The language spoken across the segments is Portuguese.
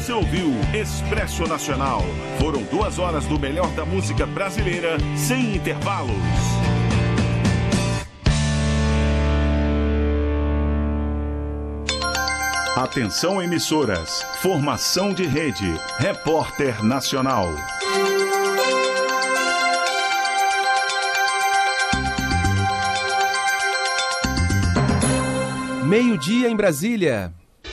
Você ouviu Expresso Nacional. Foram 2 horas do melhor da música brasileira, sem intervalos. Atenção, emissoras. Formação de rede. Repórter Nacional. Meio-dia em Brasília.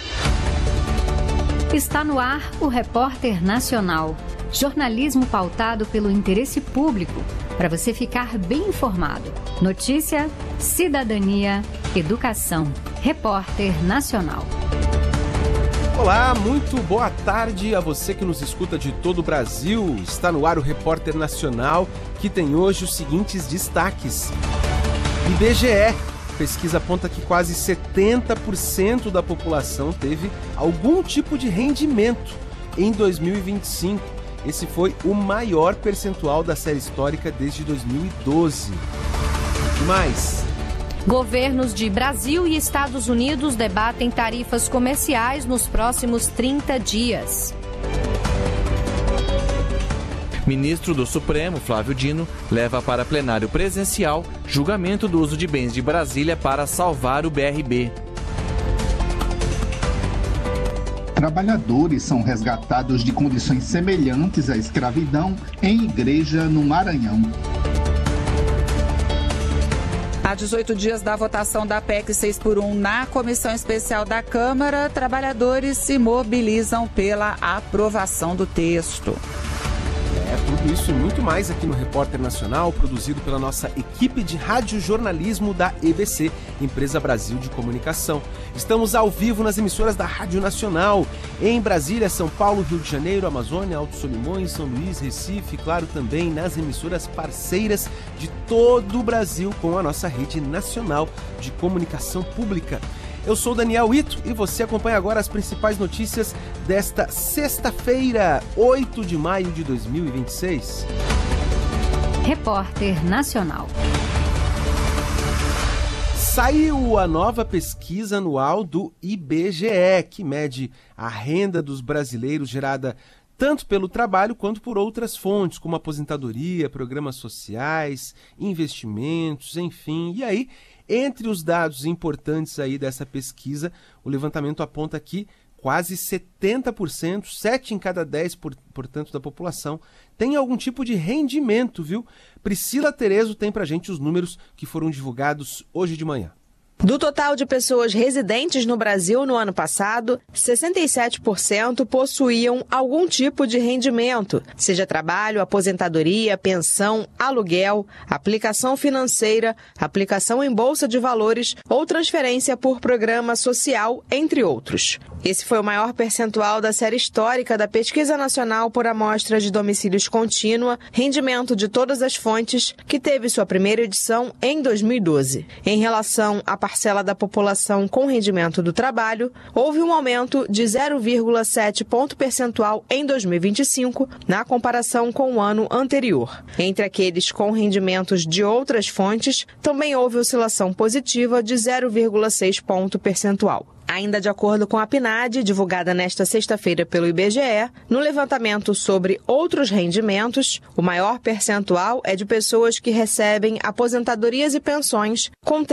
Está no ar o Repórter Nacional. Jornalismo pautado pelo interesse público, para você ficar bem informado. Notícia, cidadania, educação. Repórter Nacional. Olá, muito boa tarde a você que nos escuta de todo o Brasil. Está no ar o Repórter Nacional, que tem hoje os seguintes destaques. IBGE. Pesquisa aponta que quase 70% da população teve algum tipo de rendimento em 2025. Esse foi o maior percentual da série histórica desde 2012. Mais. Governos de Brasil e Estados Unidos debatem tarifas comerciais nos próximos 30 dias. Ministro do Supremo, Flávio Dino, leva para plenário presencial julgamento do uso de bens de Brasília para salvar o BRB. Trabalhadores são resgatados de condições semelhantes à escravidão em igreja no Maranhão. Há 18 dias da votação da PEC 6x1 na Comissão Especial da Câmara, trabalhadores se mobilizam pela aprovação do texto. Tudo isso e muito mais aqui no Repórter Nacional, produzido pela nossa equipe de radiojornalismo da EBC, Empresa Brasil de Comunicação. Estamos ao vivo nas emissoras da Rádio Nacional, em Brasília, São Paulo, Rio de Janeiro, Amazônia, Alto Solimões, São Luís, Recife, claro, também nas emissoras parceiras de todo o Brasil com a nossa rede nacional de comunicação pública. Eu sou Daniel Ito e você acompanha agora as principais notícias desta sexta-feira, 8 de maio de 2026. Repórter Nacional. Saiu a nova pesquisa anual do IBGE, que mede a renda dos brasileiros gerada tanto pelo trabalho quanto por outras fontes, como aposentadoria, programas sociais, investimentos, enfim. E aí, entre os dados importantes aí dessa pesquisa, o levantamento aponta que quase 70%, 7 em cada 10, portanto, da população, tem algum tipo de rendimento, viu? Priscila Terezo tem pra gente os números que foram divulgados hoje de manhã. Do total de pessoas residentes no Brasil no ano passado, 67% possuíam algum tipo de rendimento, seja trabalho, aposentadoria, pensão, aluguel, aplicação financeira, aplicação em bolsa de valores ou transferência por programa social, entre outros. Esse foi o maior percentual da série histórica da Pesquisa Nacional por Amostra de Domicílios Contínua, Rendimento de Todas as Fontes, que teve sua primeira edição em 2012. Em relação à parcela da população com rendimento do trabalho, houve um aumento de 0,7 ponto percentual em 2025, na comparação com o ano anterior. Entre aqueles com rendimentos de outras fontes, também houve oscilação positiva de 0,6 ponto percentual. Ainda de acordo com a PNAD, divulgada nesta sexta-feira pelo IBGE, no levantamento sobre outros rendimentos, o maior percentual é de pessoas que recebem aposentadorias e pensões, com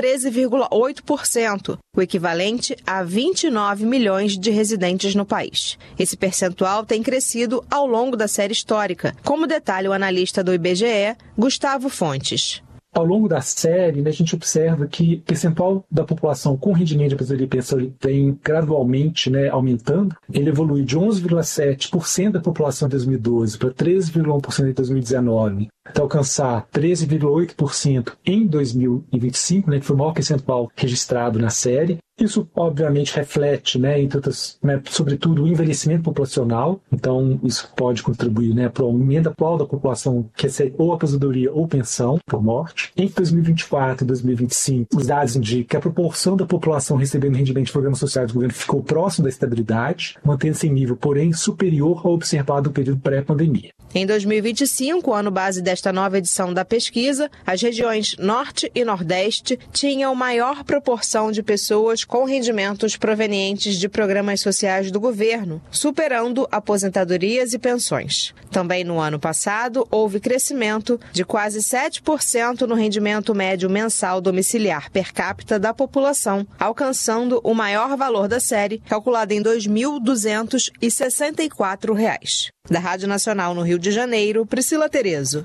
13,8%, o equivalente a 29 milhões de residentes no país. Esse percentual tem crescido ao longo da série histórica, como detalha o analista do IBGE, Gustavo Fontes. Ao longo da série, a gente observa que o percentual da população com rendimento de aposentadoria e pensão vem gradualmente aumentando. Ele evolui de 11,7% da população em 2012 para 13,1% em 2019, até alcançar 13,8% em 2025, que foi o maior percentual registrado na série. Isso, obviamente, reflete, entre outras, sobretudo, o envelhecimento populacional. Então, isso pode contribuir para o aumento atual da população que recebe ou aposentadoria ou pensão por morte. Entre 2024 e 2025, os dados indicam que a proporção da população recebendo rendimento de programas sociais do governo ficou próximo da estabilidade, mantendo-se em nível, porém, superior ao observado no período pré-pandemia. Em 2025, o ano base desta nova edição da pesquisa, as regiões Norte e Nordeste tinham maior proporção de pessoas com rendimentos provenientes de programas sociais do governo, superando aposentadorias e pensões. Também no ano passado, houve crescimento de quase 7% no rendimento médio mensal domiciliar per capita da população, alcançando o maior valor da série, calculado em R$ 2.264. Da Rádio Nacional no Rio de Janeiro, Priscila Terezo.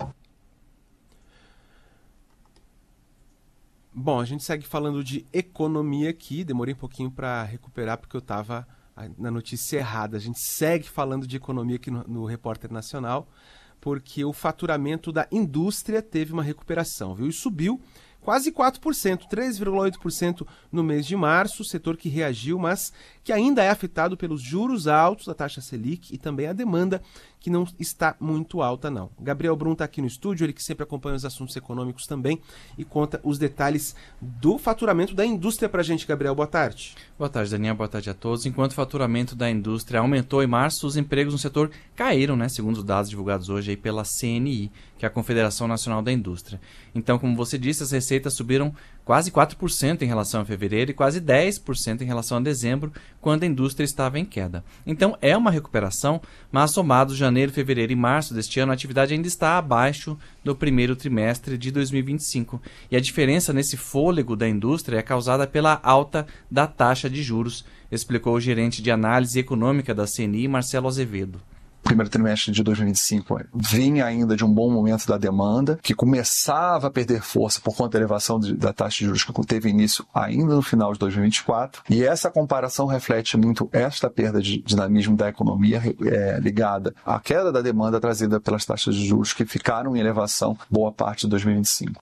Bom, a gente segue falando de economia aqui. Demorei um pouquinho para recuperar porque eu estava na notícia errada. A gente segue falando de economia aqui no Repórter Nacional, porque o faturamento da indústria teve uma recuperação, viu? E subiu quase 4%, 3,8% no mês de março, setor que reagiu, mas que ainda é afetado pelos juros altos da taxa Selic e também a demanda, que não está muito alta, não. Gabriel Brum está aqui no estúdio, ele que sempre acompanha os assuntos econômicos também e conta os detalhes do faturamento da indústria para a gente. Gabriel, boa tarde. Boa tarde, Daniel, boa tarde a todos. Enquanto o faturamento da indústria aumentou em março, os empregos no setor caíram, segundo os dados divulgados hoje aí pela CNI, que é a Confederação Nacional da Indústria. Então, como você disse, as receitas subiram quase 4% em relação a fevereiro e quase 10% em relação a dezembro, quando a indústria estava em queda. Então, é uma recuperação, mas somados janeiro, fevereiro e março deste ano, a atividade ainda está abaixo do primeiro trimestre de 2025. E a diferença nesse fôlego da indústria é causada pela alta da taxa de juros, explicou o gerente de análise econômica da CNI, Marcelo Azevedo. O primeiro trimestre de 2025 vinha ainda de um bom momento da demanda, que começava a perder força por conta da elevação da taxa de juros que teve início ainda no final de 2024. E essa comparação reflete muito esta perda de dinamismo da economia ligada à queda da demanda trazida pelas taxas de juros que ficaram em elevação boa parte de 2025.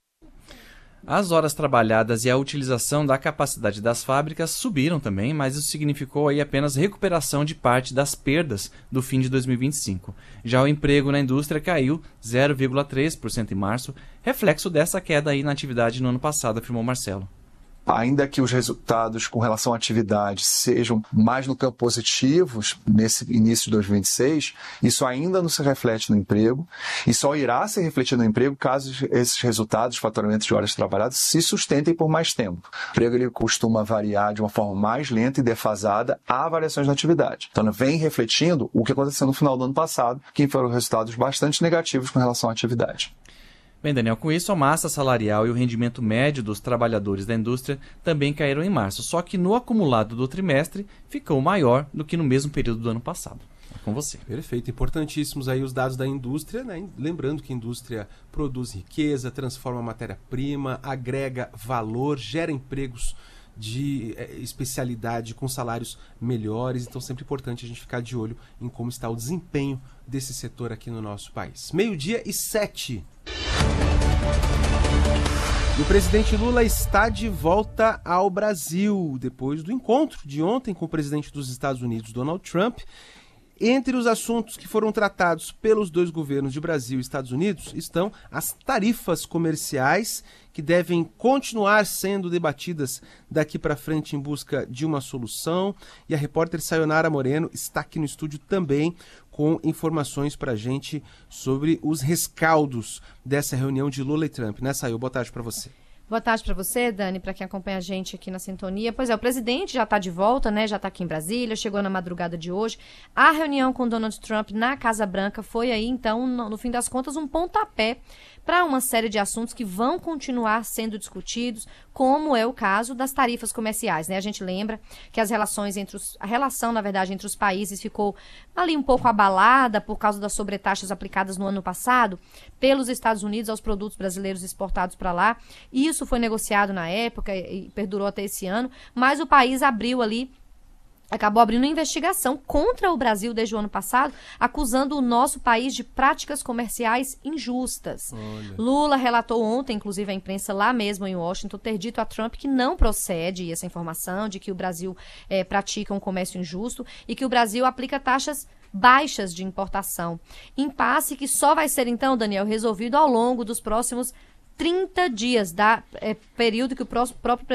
As horas trabalhadas e a utilização da capacidade das fábricas subiram também, mas isso significou aí apenas recuperação de parte das perdas do fim de 2025. Já o emprego na indústria caiu 0,3% em março, reflexo dessa queda aí na atividade no ano passado, afirmou Marcelo. Ainda que os resultados com relação à atividade sejam mais no campo positivos nesse início de 2026, isso ainda não se reflete no emprego e só irá se refletir no emprego caso esses resultados, faturamentos de horas trabalhadas, se sustentem por mais tempo. O emprego ele costuma variar de uma forma mais lenta e defasada a variações na atividade. Então, vem refletindo o que aconteceu no final do ano passado, que foram resultados bastante negativos com relação à atividade. Bem, Daniel, com isso a massa salarial e o rendimento médio dos trabalhadores da indústria também caíram em março, só que no acumulado do trimestre ficou maior do que no mesmo período do ano passado. É com você. Perfeito, importantíssimos aí os dados da indústria, Lembrando que a indústria produz riqueza, transforma matéria-prima, agrega valor, gera empregos de especialidade com salários melhores, então sempre importante a gente ficar de olho em como está o desempenho desse setor aqui no nosso país. 12:07. O presidente Lula está de volta ao Brasil, depois do encontro de ontem com o presidente dos Estados Unidos, Donald Trump. Entre os assuntos que foram tratados pelos dois governos de Brasil e Estados Unidos estão as tarifas comerciais, que devem continuar sendo debatidas daqui para frente em busca de uma solução. E a repórter Sayonara Moreno está aqui no estúdio também com informações para a gente sobre os rescaldos dessa reunião de Lula e Trump. Sayo? Boa tarde para você. Boa tarde para você, Dani, para quem acompanha a gente aqui na sintonia. Pois é, o presidente já está de volta, já está aqui em Brasília, chegou na madrugada de hoje. A reunião com Donald Trump na Casa Branca foi aí, então, no fim das contas, um pontapé para uma série de assuntos que vão continuar sendo discutidos, como é o caso das tarifas comerciais, A gente lembra que a relação, na verdade, entre os países ficou ali um pouco abalada por causa das sobretaxas aplicadas no ano passado pelos Estados Unidos aos produtos brasileiros exportados para lá. Isso foi negociado na época e perdurou até esse ano, mas o país acabou abrindo uma investigação contra o Brasil desde o ano passado, acusando o nosso país de práticas comerciais injustas. Olha. Lula relatou ontem, inclusive à imprensa lá mesmo em Washington, ter dito a Trump que não procede essa informação de que o Brasil pratica um comércio injusto e que o Brasil aplica taxas baixas de importação. Impasse que só vai ser, então, Daniel, resolvido ao longo dos próximos 30 dias, período que o próprio